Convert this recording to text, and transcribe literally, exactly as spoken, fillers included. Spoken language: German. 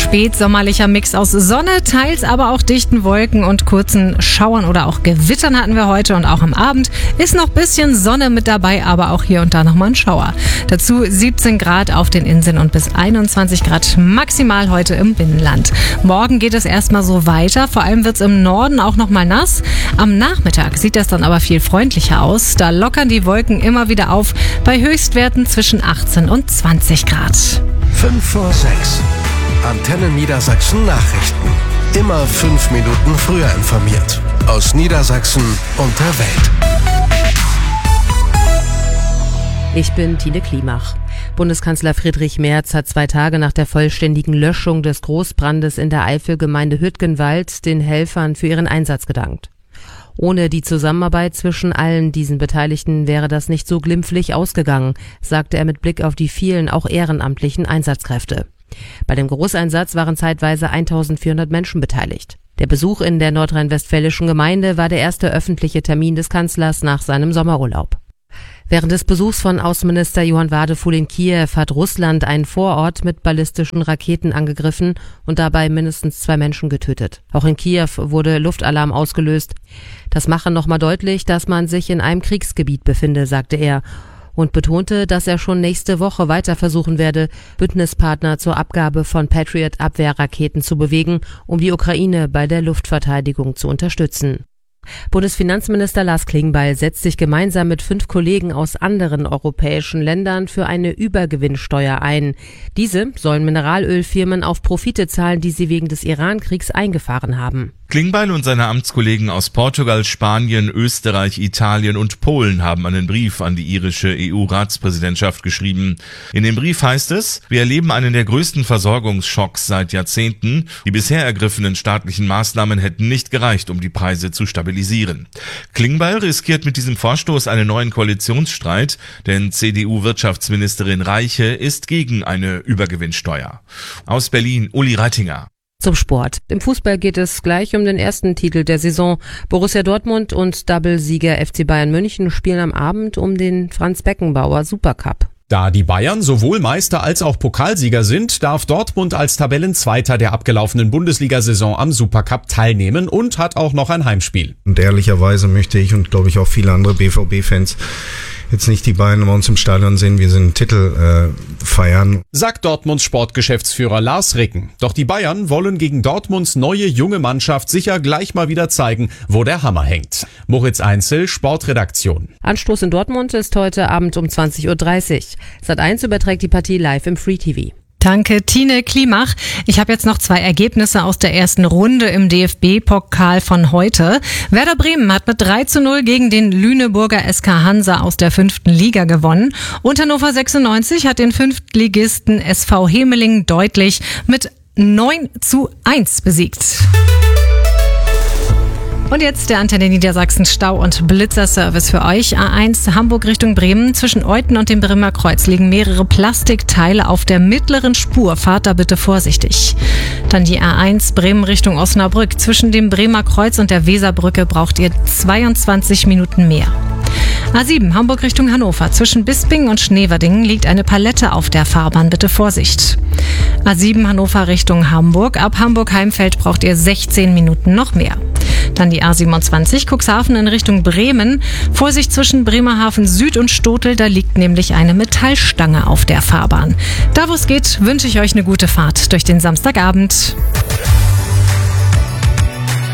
spätsommerlicher Mix aus Sonne, teils aber auch dichten Wolken und kurzen Schauern oder auch Gewittern hatten wir heute und auch am Abend ist noch ein bisschen Sonne mit dabei, aber auch hier und da nochmal ein Schauer. Dazu siebzehn Grad auf den Inseln und bis einundzwanzig Grad maximal heute im Binnenland. Morgen geht es erstmal so weiter, vor allem wird es im Norden auch nochmal nass. Am Nachmittag sieht das dann aber viel freundlicher aus, da lockern die Wolken immer wieder auf bei Höchstwerten zwischen achtzehn und zwanzig Grad. fünf vor sechs. Antenne Niedersachsen Nachrichten. Immer fünf Minuten früher informiert. Aus Niedersachsen und der Welt. Ich bin Tine Klimach. Bundeskanzler Friedrich Merz hat zwei Tage nach der vollständigen Löschung des Großbrandes in der Eifelgemeinde Hüttgenwald den Helfern für ihren Einsatz gedankt. Ohne die Zusammenarbeit zwischen allen diesen Beteiligten wäre das nicht so glimpflich ausgegangen, sagte er mit Blick auf die vielen auch ehrenamtlichen Einsatzkräfte. Bei dem Großeinsatz waren zeitweise eintausendvierhundert Menschen beteiligt. Der Besuch in der nordrhein-westfälischen Gemeinde war der erste öffentliche Termin des Kanzlers nach seinem Sommerurlaub. Während des Besuchs von Außenminister Johann Wadefuhl in Kiew hat Russland einen Vorort mit ballistischen Raketen angegriffen und dabei mindestens zwei Menschen getötet. Auch in Kiew wurde Luftalarm ausgelöst. Das mache nochmal deutlich, dass man sich in einem Kriegsgebiet befinde, sagte er und betonte, dass er schon nächste Woche weiter versuchen werde, Bündnispartner zur Abgabe von Patriot-Abwehrraketen zu bewegen, um die Ukraine bei der Luftverteidigung zu unterstützen. Bundesfinanzminister Lars Klingbeil setzt sich gemeinsam mit fünf Kollegen aus anderen europäischen Ländern für eine Übergewinnsteuer ein. Diese sollen Mineralölfirmen auf Profite zahlen, die sie wegen des Iran-Kriegs eingefahren haben. Klingbeil und seine Amtskollegen aus Portugal, Spanien, Österreich, Italien und Polen haben einen Brief an die irische E U-Ratspräsidentschaft geschrieben. In dem Brief heißt es: Wir erleben einen der größten Versorgungsschocks seit Jahrzehnten. Die bisher ergriffenen staatlichen Maßnahmen hätten nicht gereicht, um die Preise zu stabilisieren. Klingbeil riskiert mit diesem Vorstoß einen neuen Koalitionsstreit, denn C D U-Wirtschaftsministerin Reiche ist gegen eine Übergewinnsteuer. Aus Berlin, Uli Reitinger. Zum Sport. Im Fußball geht es gleich um den ersten Titel der Saison. Borussia Dortmund und Double-Sieger F C Bayern München spielen am Abend um den Franz-Beckenbauer Supercup. Da die Bayern sowohl Meister als auch Pokalsieger sind, darf Dortmund als Tabellenzweiter der abgelaufenen Bundesliga-Saison am Supercup teilnehmen und hat auch noch ein Heimspiel. Und ehrlicherweise möchte ich und glaube ich auch viele andere B V B-Fans jetzt nicht die Bayern bei uns im Stadion sehen, wir sind Titel äh, feiern. Sagt Dortmunds Sportgeschäftsführer Lars Ricken. Doch die Bayern wollen gegen Dortmunds neue junge Mannschaft sicher gleich mal wieder zeigen, wo der Hammer hängt. Moritz Einzel, Sportredaktion. Anstoß in Dortmund ist heute Abend um zwanzig Uhr dreißig. Sat eins überträgt die Partie live im Free T V. Danke, Tine Klimach. Ich habe jetzt noch zwei Ergebnisse aus der ersten Runde im D F B-Pokal von heute. Werder Bremen hat mit drei zu null gegen den Lüneburger S K Hansa aus der fünften Liga gewonnen. Und Hannover sechsundneunzig hat den Fünftligisten S V Hemeling deutlich mit neun zu eins besiegt. Und jetzt der Antenne Niedersachsen Stau- und Blitzerservice für euch. A eins Hamburg Richtung Bremen. Zwischen Euthen und dem Bremer Kreuz liegen mehrere Plastikteile auf der mittleren Spur. Fahrt da bitte vorsichtig. Dann die A eins Bremen Richtung Osnabrück. Zwischen dem Bremer Kreuz und der Weserbrücke braucht ihr zweiundzwanzig Minuten mehr. A sieben Hamburg Richtung Hannover. Zwischen Bisping und Schneverdingen liegt eine Palette auf der Fahrbahn. Bitte Vorsicht. A sieben Hannover Richtung Hamburg. Ab Hamburg-Heimfeld braucht ihr sechzehn Minuten noch mehr. Dann die A siebenundzwanzig Cuxhaven in Richtung Bremen. Vorsicht zwischen Bremerhaven Süd und Stotel, da liegt nämlich eine Metallstange auf der Fahrbahn. Da wo es geht, wünsche ich euch eine gute Fahrt durch den Samstagabend.